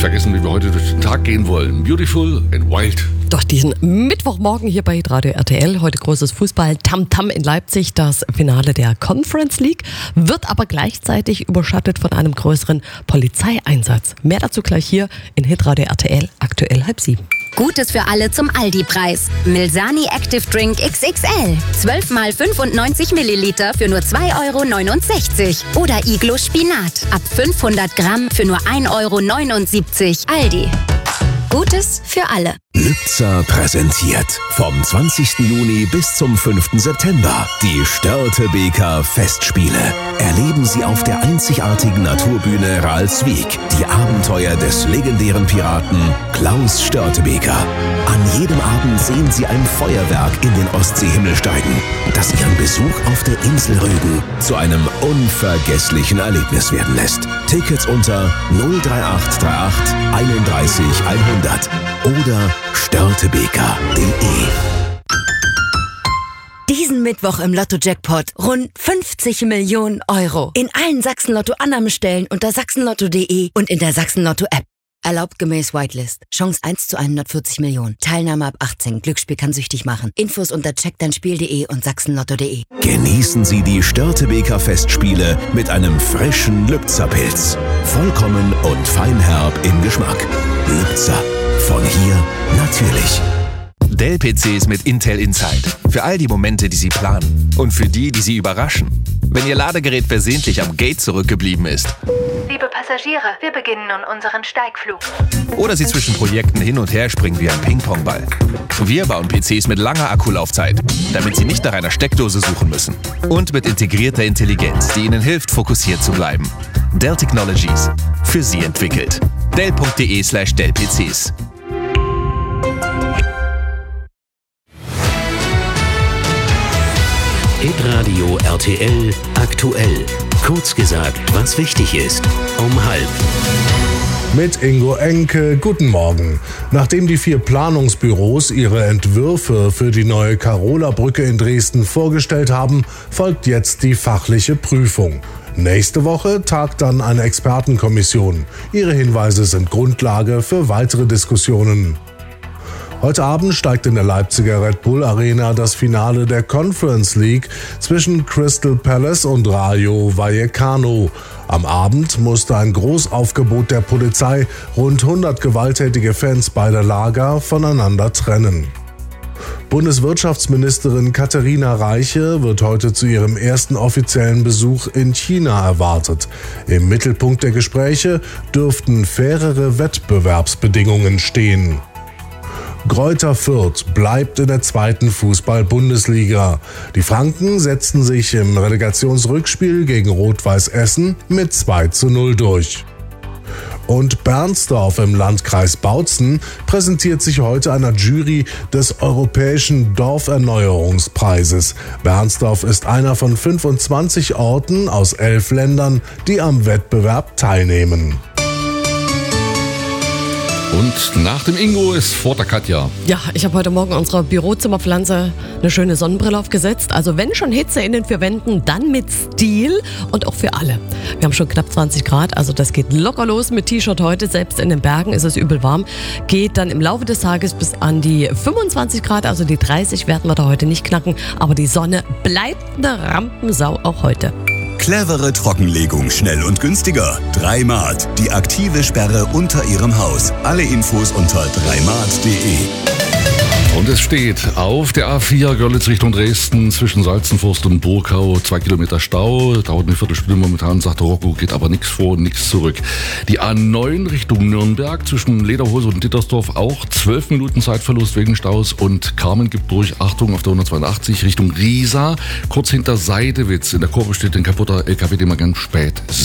vergessen, wie wir heute durch den Tag gehen wollen. Beautiful and Wild. Doch diesen Mittwochmorgen hier bei Radio RTL, heute großes Fußball-Tamtam in Leipzig, das Finale der Conference League, wird aber gleichzeitig überschattet von einem größeren Polizeieinsatz. Mehr dazu gleich hier in Hitradio RTL, aktuell 6:30. Gutes für alle zum Aldi-Preis. Milsani Active Drink XXL. 12 mal 95 Milliliter für nur 2,69 €. Oder Iglo Spinat. Ab 500 Gramm für nur 1,79 €. Aldi. Gutes für alle. Lübzer präsentiert vom 20. Juni bis zum 5. September die Störtebeker Festspiele. Erleben Sie auf der einzigartigen Naturbühne Ralswiek die Abenteuer des legendären Piraten Klaus Störtebeker. An jedem Abend sehen Sie ein Feuerwerk in den Ostseehimmel steigen, das Ihren Besuch auf der Insel Rügen zu einem unvergesslichen Erlebnis werden lässt. Tickets unter 03838 31 100 oder störtebeker.de. Diesen Mittwoch im Lotto-Jackpot rund 50 Millionen €. In allen Sachsen-Lotto-Annahmestellen unter sachsenlotto.de und in der Sachsen-Lotto-App. Erlaubt gemäß Whitelist. Chance 1 zu 140 Millionen. Teilnahme ab 18. Glücksspiel kann süchtig machen. Infos unter checkdeinspiel.de und sachsenlotto.de. Genießen Sie die Störtebeker Festspiele mit einem frischen Lübzer-Pilz. Vollkommen und feinherb im Geschmack. Lübzer. Von hier natürlich. Dell-PCs mit Intel Inside. Für all die Momente, die Sie planen. Und für die, die Sie überraschen. Wenn Ihr Ladegerät versehentlich am Gate zurückgeblieben ist. Liebe Passagiere, wir beginnen nun unseren Steigflug. Oder Sie zwischen Projekten hin und her springen wie ein Ping-Pong-Ball. Wir bauen PCs mit langer Akkulaufzeit, damit Sie nicht nach einer Steckdose suchen müssen. Und mit integrierter Intelligenz, die Ihnen hilft, fokussiert zu bleiben. Dell Technologies. Für Sie entwickelt. Dell.de/Dell-PCs. Hitradio RTL aktuell. Kurz gesagt, was wichtig ist. Um 12:30. Mit Ingo Enke, guten Morgen. Nachdem die 4 Planungsbüros ihre Entwürfe für die neue Karola-Brücke in Dresden vorgestellt haben, folgt jetzt die fachliche Prüfung. Nächste Woche tagt dann eine Expertenkommission. Ihre Hinweise sind Grundlage für weitere Diskussionen. Heute Abend steigt in der Leipziger Red Bull Arena das Finale der Conference League zwischen Crystal Palace und Rayo Vallecano. Am Abend musste ein Großaufgebot der Polizei rund 100 gewalttätige Fans beider Lager voneinander trennen. Bundeswirtschaftsministerin Katharina Reiche wird heute zu ihrem ersten offiziellen Besuch in China erwartet. Im Mittelpunkt der Gespräche dürften fairere Wettbewerbsbedingungen stehen. Greuther Fürth bleibt in der 2. Fußball-Bundesliga. Die Franken setzten sich im Relegationsrückspiel gegen Rot-Weiß Essen mit 2:0 durch. Und Bernsdorf im Landkreis Bautzen präsentiert sich heute einer Jury des Europäischen Dorferneuerungspreises. Bernsdorf ist einer von 25 Orten aus 11 Ländern, die am Wettbewerb teilnehmen. Und nach dem Ingo ist vor der Katja. Ja, ich habe heute Morgen unserer Bürozimmerpflanze eine schöne Sonnenbrille aufgesetzt. Also wenn schon Hitze in den 4 Wänden, dann mit Stil und auch für alle. Wir haben schon knapp 20 Grad, also das geht locker los mit T-Shirt heute. Selbst in den Bergen ist es übel warm. Geht dann im Laufe des Tages bis an die 25 Grad, also die 30 werden wir da heute nicht knacken. Aber die Sonne bleibt eine Rampensau auch heute. Clevere Trockenlegung, schnell und günstiger. 3Mart, die aktive Sperre unter Ihrem Haus. Alle Infos unter 3mart.de. Und es steht auf der A4 Görlitz Richtung Dresden zwischen Salzenforst und Burkau 2 Kilometer Stau. Dauert eine Viertelstunde momentan, sagt der Rocco, geht aber nichts vor, nichts zurück. Die A9 Richtung Nürnberg zwischen Lederhose und Dittersdorf auch 12 Minuten Zeitverlust wegen Staus. Und Carmen gibt durch, Achtung, auf der 182 Richtung Riesa. Kurz hinter Seidewitz in der Kurve steht ein kaputter LKW, den man ganz spät